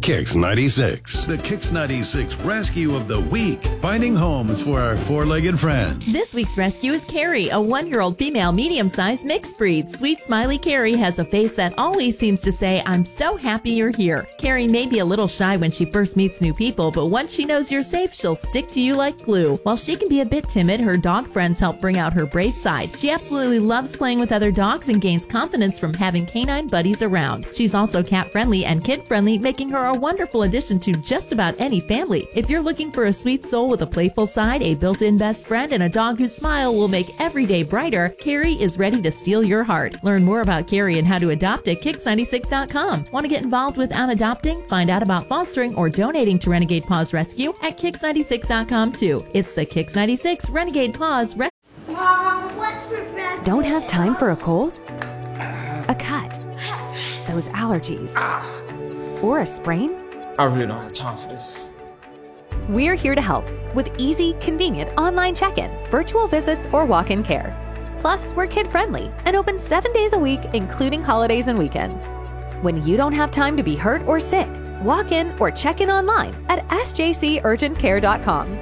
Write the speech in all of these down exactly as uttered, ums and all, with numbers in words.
Kix ninety-six. The Kix ninety-six Rescue of the Week. Finding homes for our four-legged friends. This week's rescue is Carrie, a one-year-old female medium-sized mixed breed. Sweet, smiley Carrie has a face that always seems to say, "I'm so happy you're here." Carrie may be a little shy when she first meets new people, but once she knows you're safe, she'll stick to you like glue. While she can be a bit timid, her dog friends help bring out her brave side. She absolutely loves playing with other dogs and gains confidence from having canine buddies around. She's also cat-friendly and kid-friendly, making her a wonderful addition to just about any family. If you're looking for a sweet soul with a playful side, a built-in best friend, and a dog whose smile will make every day brighter, Carrie is ready to steal your heart. Learn more about Carrie and how to adopt at Kix ninety-six dot com. Want to get involved with on adopting? Find out about fostering or donating to Renegade Paws Rescue at Kix ninety-six dot com too. It's the Kix ninety-six Renegade Paws Rescue. Mom, what's for breakfast? Don't have time for a cold? A cut? Those allergies? Or a sprain? I really don't have time for this. We're here to help with easy, convenient online check-in, virtual visits, or walk-in care. Plus, we're kid-friendly and open seven days a week, including holidays and weekends. When you don't have time to be hurt or sick, walk in or check in online at S J C urgent care dot com.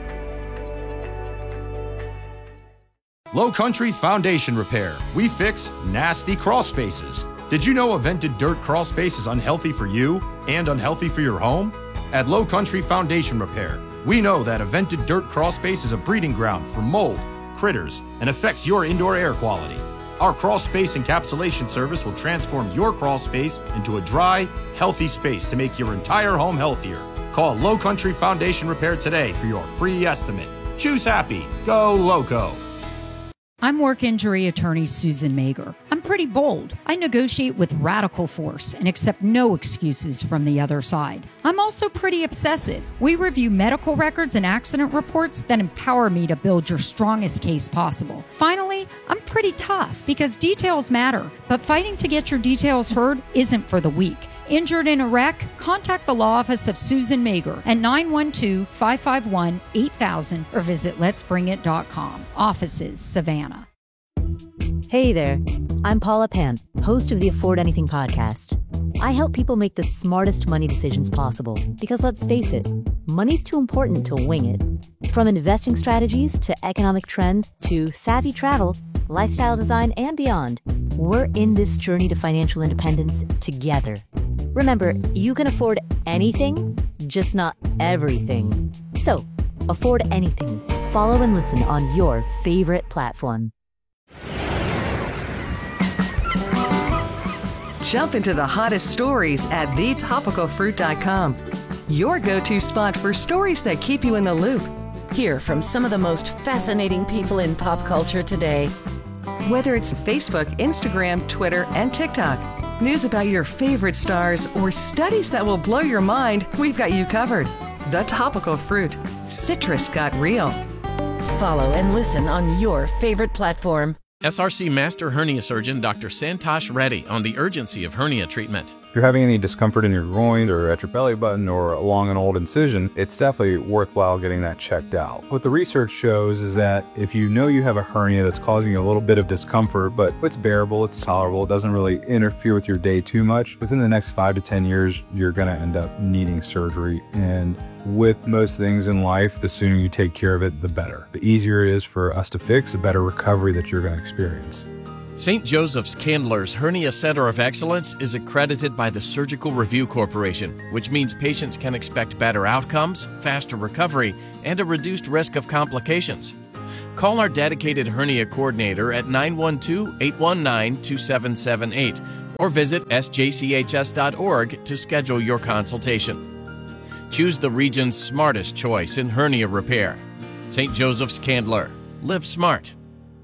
Low Country Foundation Repair. We fix nasty crawl spaces. Did you know a vented dirt crawl space is unhealthy for you and unhealthy for your home? At Low Country Foundation Repair, we know that a vented dirt crawl space is a breeding ground for mold, critters, and affects your indoor air quality. Our crawl space encapsulation service will transform your crawl space into a dry, healthy space to make your entire home healthier. Call Low Country Foundation Repair today for your free estimate. Choose happy. Go Loco. I'm work injury attorney Susan Mager. I'm pretty bold. I negotiate with radical force and accept no excuses from the other side. I'm also pretty obsessive. We review medical records and accident reports that empower me to build your strongest case possible. Finally, I'm pretty tough because details matter, but fighting to get your details heard isn't for the weak. Injured in a wreck? Contact the law office of Susan Mager at nine one two, five five one, eight thousand or visit lets bring it dot com. Offices, Savannah. Hey there, I'm Paula Pant, host of the Afford Anything podcast. I help people make the smartest money decisions possible because let's face it, money's too important to wing it. From investing strategies to economic trends to savvy travel, lifestyle design, and beyond, we're in this journey to financial independence together. Remember, you can afford anything, just not everything. So, afford anything. Follow and listen on your favorite platform. Jump into the hottest stories at the topical fruit dot com. Your go-to spot for stories that keep you in the loop. Hear from some of the most fascinating people in pop culture today. Whether it's Facebook, Instagram, Twitter, and TikTok, news about your favorite stars, or studies that will blow your mind, we've got you covered. The Topical Fruit. Citrus got real. Follow and listen on your favorite platform. S R C Master Hernia Surgeon Doctor Santosh Reddy on the urgency of hernia treatment. If you're having any discomfort in your groin or at your belly button or along an old incision, it's definitely worthwhile getting that checked out. What the research shows is that if you know you have a hernia that's causing you a little bit of discomfort, but it's bearable, it's tolerable, it doesn't really interfere with your day too much, within the next five to ten years, you're going to end up needing surgery. And with most things in life, the sooner you take care of it, the better. The easier it is for us to fix, the better recovery that you're going to experience. Saint Joseph's Candler's Hernia Center of Excellence is accredited by the Surgical Review Corporation, which means patients can expect better outcomes, faster recovery, and a reduced risk of complications. Call our dedicated hernia coordinator at nine one two, eight one nine, two seven seven eight or visit S J C H S dot org to schedule your consultation. Choose the region's smartest choice in hernia repair. Saint Joseph's Candler. Live smart.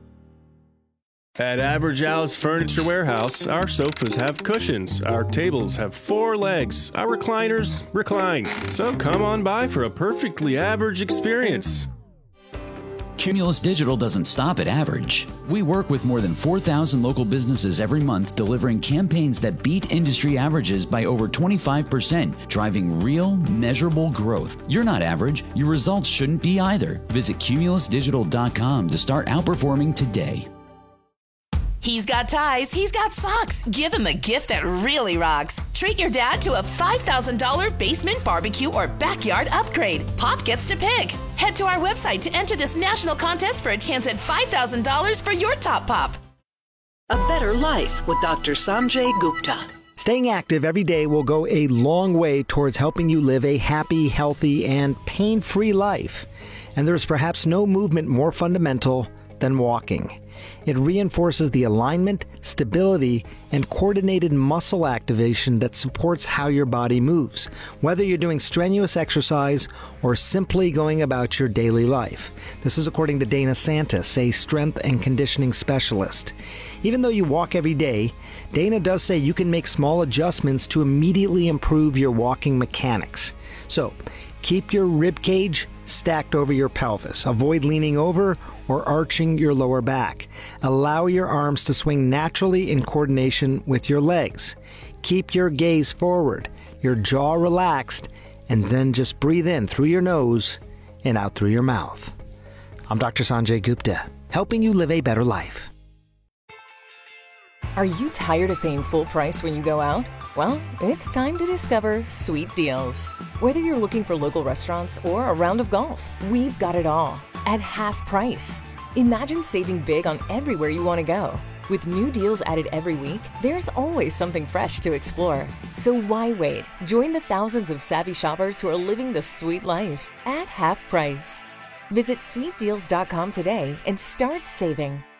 At Average Al's Furniture Warehouse, our sofas have cushions, our tables have four legs, our recliners recline. So come on by for a perfectly average experience. Cumulus Digital doesn't stop at average. We work with more than four thousand local businesses every month, delivering campaigns that beat industry averages by over twenty-five percent, driving real, measurable growth. You're not average. Your results shouldn't be either. Visit cumulus digital dot com to start outperforming today. He's got ties, he's got socks. Give him a gift that really rocks. Treat your dad to a five thousand dollars basement barbecue or backyard upgrade. Pop gets to pick. Head to our website to enter this national contest for a chance at five thousand dollars for your top pop. A Better Life with Doctor Sanjay Gupta. Staying active every day will go a long way towards helping you live a happy, healthy, and pain-free life. And there's perhaps no movement more fundamental than walking. It reinforces the alignment, stability, and coordinated muscle activation that supports how your body moves, whether you're doing strenuous exercise or simply going about your daily life. This is according to Dana Santis, a strength and conditioning specialist. Even though you walk every day, Dana does say you can make small adjustments to immediately improve your walking mechanics. So, keep your rib cage stacked over your pelvis. Avoid leaning over or arching your lower back. Allow your arms to swing naturally in coordination with your legs. Keep your gaze forward, your jaw relaxed, and then just breathe in through your nose and out through your mouth. I'm Doctor Sanjay Gupta, helping you live a better life. Are you tired of paying full price when you go out? Well, it's time to discover Sweet Deals. Whether you're looking for local restaurants or a round of golf, we've got it all at half price. Imagine saving big on everywhere you want to go. With new deals added every week, there's always something fresh to explore. So why wait? Join the thousands of savvy shoppers who are living the sweet life at half price. Visit sweet deals dot com today and start saving.